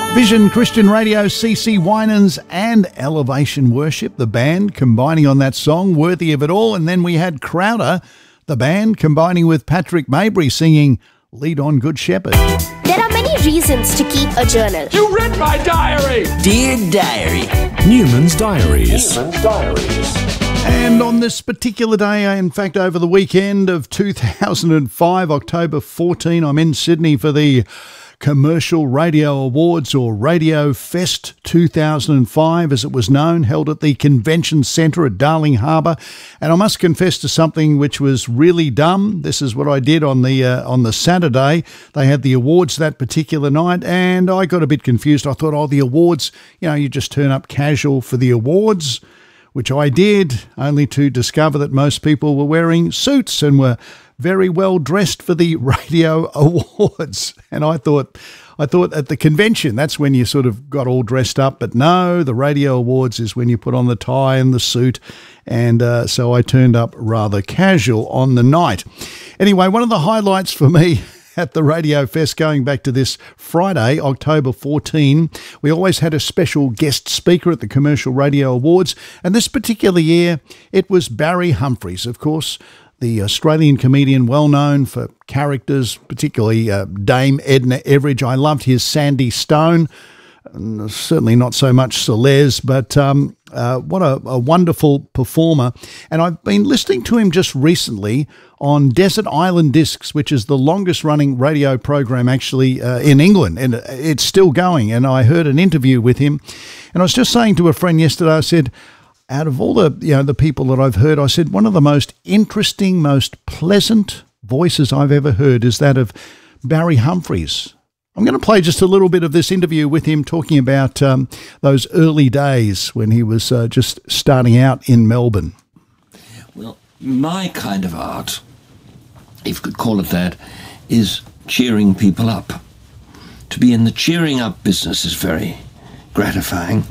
Vision Christian Radio, CC Winans and Elevation Worship, the band combining on that song, Worthy of It All. And then we had Crowder, the band, combining with Patrick Mabry singing Lead On Good Shepherd. There are many reasons to keep a journal. You read my diary! Dear Diary. Newman's Diaries. And on this particular day, in fact, over the weekend of 2005, October 14, I'm in Sydney for the Commercial Radio Awards, or Radio Fest 2005 as it was known, held at the Convention Centre at Darling Harbour. And I must confess to something which was really dumb. This is what I did on the Saturday. They had the awards that particular night and I got a bit confused. I thought, the awards, you just turn up casual for the awards, which I did, only to discover that most people were wearing suits and were very well dressed for the radio awards. And I thought at the convention, that's when you sort of got all dressed up. But no, the radio awards is when you put on the tie and the suit. And so I turned up rather casual on the night. Anyway, one of the highlights for me at the Radio Fest, going back to this Friday, October 14, we always had a special guest speaker at the Commercial Radio Awards. And this particular year, it was Barry Humphries, of course, the Australian comedian, well known for characters, particularly Dame Edna Everage. I loved his Sandy Stone, certainly not so much Celeste, but what a wonderful performer. And I've been listening to him just recently on Desert Island Discs, which is the longest running radio program actually in England, and it's still going. And I heard an interview with him, and I was just saying to a friend yesterday, I said, out of all the people that I've heard, I said one of the most interesting, most pleasant voices I've ever heard is that of Barry Humphries. I'm going to play just a little bit of this interview with him talking about those early days when he was just starting out in Melbourne. Well, my kind of art, if you could call it that, is cheering people up. To be in the cheering up business is very gratifying.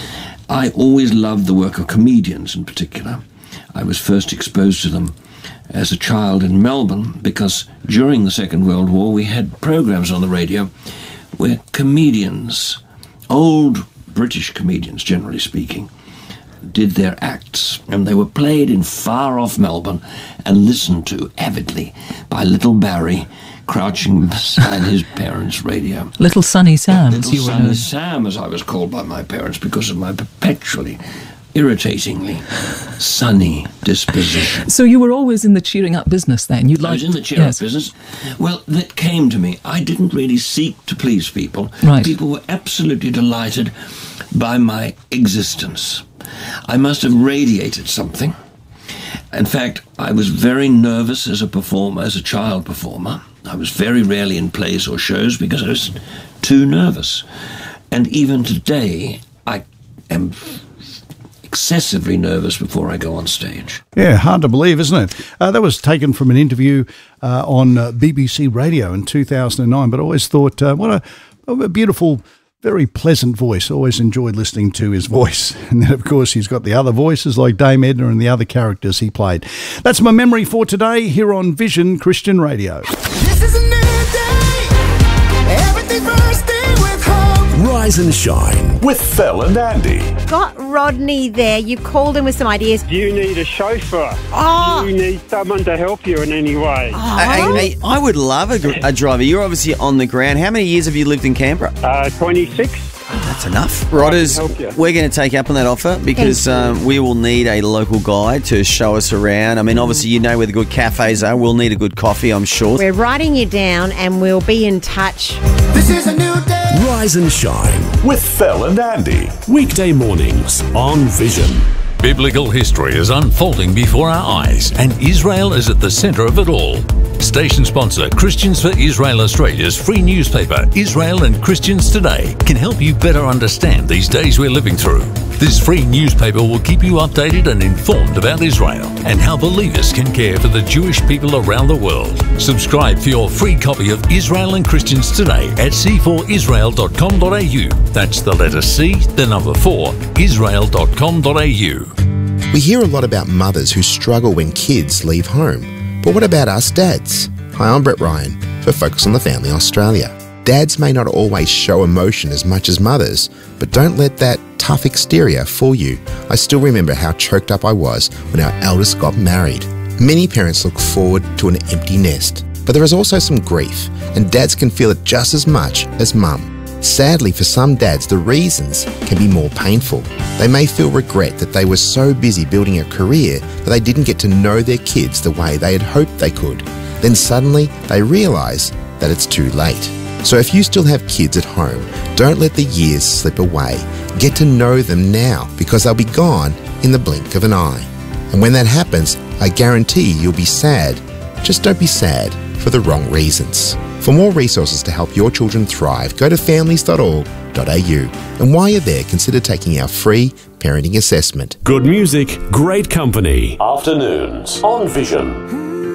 I always loved the work of comedians in particular. I was first exposed to them as a child in Melbourne because during the Second World War we had programs on the radio where comedians, old British comedians generally speaking, did their acts, and they were played in far-off Melbourne and listened to avidly by little Barry crouching beside his parents' radio. Little Sonny Sam, Little Sonny Sam, as I was called by my parents because of my perpetually, irritatingly sunny disposition. So you were always in the cheering up business then? I was in the cheering up business. Well, that came to me. I didn't really seek to please people. Right. People were absolutely delighted by my existence. I must have radiated something. In fact, I was very nervous as a performer, as a child performer. I was very rarely in plays or shows because I was too nervous. And even today, I am excessively nervous before I go on stage. Yeah, hard to believe, isn't it? That was taken from an interview on BBC Radio in 2009, but I always thought, what a beautiful, very pleasant voice. Always enjoyed listening to his voice. And then, of course, he's got the other voices like Dame Edna and the other characters he played. That's my memory for today here on Vision Christian Radio. This is a new day. Everything bursting with hope. Rise and Shine with Phil and Andy. Got Rodney there. You called him with some ideas. You need a chauffeur. Oh. You need someone to help you in any way. I would love a driver. You're obviously on the ground. How many years have you lived in Canberra? 26. That's enough. Rodders, we're going to take up on that offer because we will need a local guide to show us around. I mean, obviously, you know where the good cafes are. We'll need a good coffee, I'm sure. We're writing you down and we'll be in touch. This is a new day. Rise and Shine with Phil and Andy. Weekday mornings on Vision. Biblical history is unfolding before our eyes, and Israel is at the centre of it all. Station sponsor Christians for Israel Australia's free newspaper, Israel and Christians Today, can help you better understand these days we're living through. This free newspaper will keep you updated and informed about Israel and how believers can care for the Jewish people around the world. Subscribe for your free copy of Israel and Christians Today at c4israel.com.au. That's the letter C, the number 4, israel.com.au. We hear a lot about mothers who struggle when kids leave home. But what about us dads? Hi, I'm Brett Ryan for Focus on the Family Australia. Dads may not always show emotion as much as mothers, but don't let that tough exterior fool you. I still remember how choked up I was when our eldest got married. Many parents look forward to an empty nest, but there is also some grief, and dads can feel it just as much as mum. Sadly, for some dads, the reasons can be more painful. They may feel regret that they were so busy building a career that they didn't get to know their kids the way they had hoped they could. Then suddenly, they realise that it's too late. So if you still have kids at home, don't let the years slip away. Get to know them now, because they'll be gone in the blink of an eye. And when that happens, I guarantee you'll be sad. Just don't be sad for the wrong reasons. For more resources to help your children thrive, go to families.org.au. And while you're there, consider taking our free parenting assessment. Good music, great company. Afternoons on Vision.